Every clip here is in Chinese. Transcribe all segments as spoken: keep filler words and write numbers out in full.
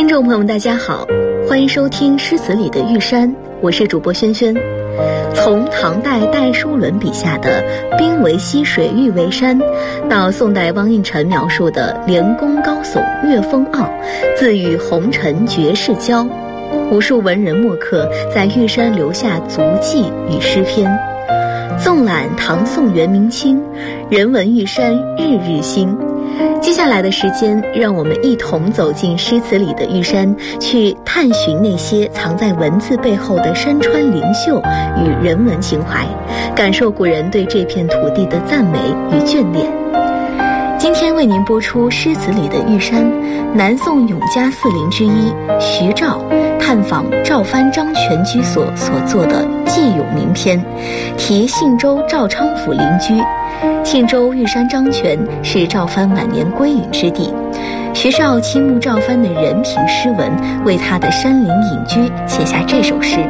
听众朋友们大家好，欢迎收听诗词里的玉山，我是主播轩轩。从唐代戴叔伦笔下的兵为溪水玉为山，到宋代汪应辰描述的连宫高耸月风傲，自与红尘绝世交，无数文人墨客在玉山留下足迹与诗篇。纵览唐宋元明清，人文玉山日日新。接下来的时间，让我们一同走进诗词里的玉山，去探寻那些藏在文字背后的山川灵秀与人文情怀，感受古人对这片土地的赞美与眷恋。今天为您播出诗词里的玉山，南宋永嘉四陵之一徐照探访赵藩张全居所所作的寄咏名篇，题信州赵昌府邻居。信州玉山张全是赵藩晚年归隐之地，徐照倾慕赵藩的人品诗文，为他的山林隐居写下这首诗。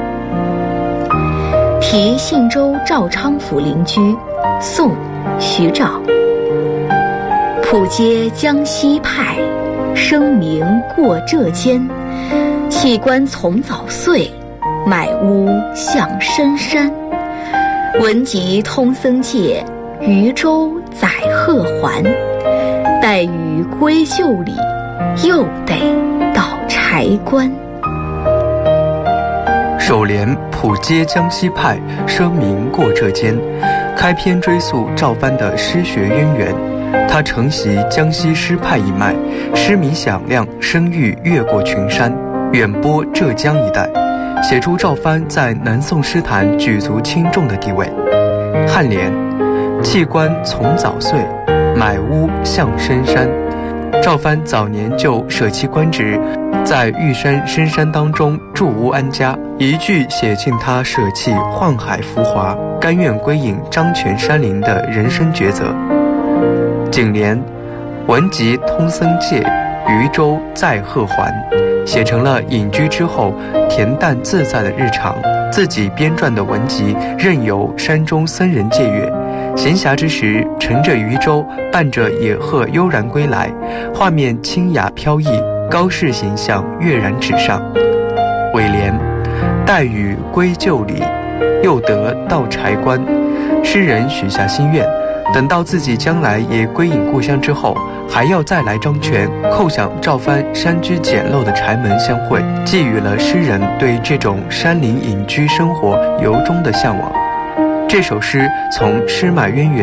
题信州赵昌府邻居，宋·徐照。浦街江西派，声名过浙间。弃官从早岁，买屋向深山。文集通僧界，渔舟载鹤还。待遇归旧里，又得到柴关。 首联浦街江西派，声名过浙间，开篇追溯赵藩的诗学渊源。他承袭江西诗派一脉，诗名响亮，声誉越过群山，远播浙江一带，写出赵藩在南宋诗坛举足轻重的地位。颔联：弃官从早岁，买屋向深山。赵藩早年就舍弃官职，在玉山深山当中住屋安家，一句写尽他舍弃宦海浮华，甘愿归隐张全山林的人生抉择。颈联：文集通僧界，渔舟载鹤还，写成了隐居之后恬淡自在的日常。自己编撰的文集任由山中僧人借阅，闲暇之时乘着渔舟，伴着野鹤悠然归来，画面清雅飘逸，高士形象跃然纸上。尾联：待遇归旧里，又得到柴关。诗人许下心愿，等到自己将来也归隐故乡之后，还要再来张全，叩响赵藩山居简陋的柴门相会，寄予了诗人对这种山林隐居生活由衷的向往。这首诗从诗脉渊源